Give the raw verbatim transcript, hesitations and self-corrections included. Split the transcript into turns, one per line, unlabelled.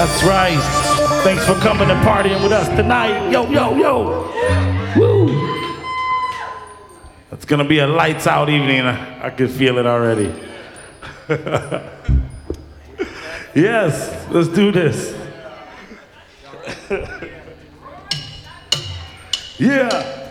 That's right. Thanks for coming and partying with us tonight. Yo, yo, yo. Woo. It's gonna be a lights out evening. I, I can feel it already. Yes, let's do this. Yeah.